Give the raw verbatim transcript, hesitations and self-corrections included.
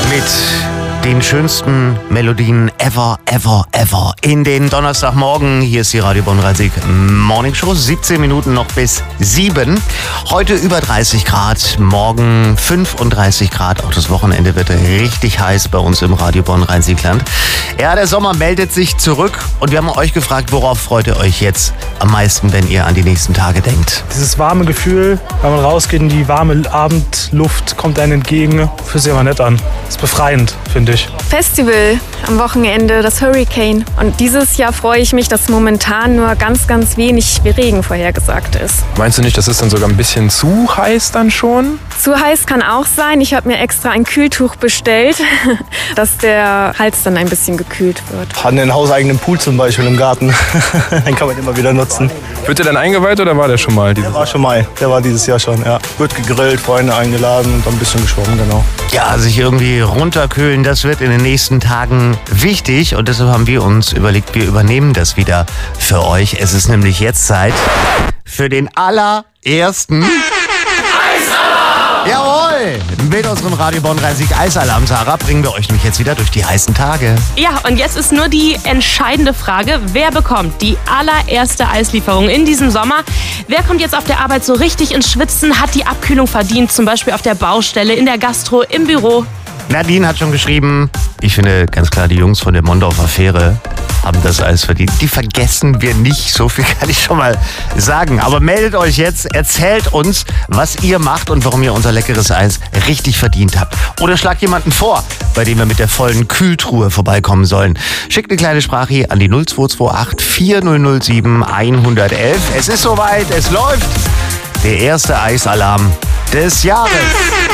mit den schönsten Melodien ever, ever, ever in den Donnerstagmorgen. Hier ist die Radio Bonn Rhein-Sieg Morning Show. siebzehn Minuten noch bis sieben. Heute über dreißig Grad, morgen fünfunddreißig Grad. Auch das Wochenende wird richtig heiß bei uns im Radio Bonn Rhein-Sieg-Land. Ja, der Sommer meldet sich zurück und wir haben euch gefragt, worauf freut ihr euch jetzt am meisten, wenn ihr an die nächsten Tage denkt? Dieses warme Gefühl, wenn man rausgeht in die warme Abendluft, kommt einem entgegen, fühlt sich immer nett an. Ist befreiend, finde ich. Festival am Wochenende, das Hurricane. Und dieses Jahr freue ich mich, dass momentan nur ganz, ganz wenig Regen vorhergesagt ist. Meinst du nicht, das ist dann sogar ein bisschen zu heiß dann schon? Zu heiß kann auch sein. Ich habe mir extra ein Kühltuch bestellt, dass der Hals dann ein bisschen gekühlt wird. Hat einen hauseigenen Pool zum Beispiel im Garten. Den kann man immer wieder nutzen. Wird der dann eingeweiht oder war der schon mal? Der war schon mal. Der war dieses Jahr schon, ja. Wird gegrillt, Freunde eingeladen und dann ein bisschen geschwommen, genau. Ja, sich irgendwie runterkühlen, das wird in den nächsten Tagen wichtig. Und deshalb haben wir uns überlegt, wir übernehmen das wieder für euch. Es ist nämlich jetzt Zeit für den allerersten Eisalarm! Jawohl! Mit unserem Radio Bonn Rhein-Sieg Eisalarm, Sarah, bringen wir euch nämlich jetzt wieder durch die heißen Tage. Ja, und jetzt ist nur die entscheidende Frage, wer bekommt die allererste Eislieferung in diesem Sommer? Wer kommt jetzt auf der Arbeit so richtig ins Schwitzen, hat die Abkühlung verdient, zum Beispiel auf der Baustelle, in der Gastro, im Büro? Nadine hat schon geschrieben, ich finde ganz klar, die Jungs von der Mondorfer Fähre haben das Eis verdient. Die vergessen wir nicht, so viel kann ich schon mal sagen. Aber meldet euch jetzt, erzählt uns, was ihr macht und warum ihr unser leckeres Eis richtig verdient habt. Oder schlagt jemanden vor, bei dem wir mit der vollen Kühltruhe vorbeikommen sollen. Schickt eine kleine Sprache an die null zwei zwei acht vier null null sieben eins eins eins. Es ist soweit, es läuft. Der erste Eisalarm des Jahres.